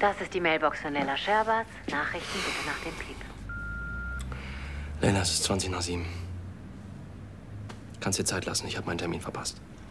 Das ist die Mailbox von Leila Scherbas. Nachrichten bitte nach dem Piep. Leila, es ist 7:20. Kannst dir Zeit lassen, ich habe meinen Termin verpasst.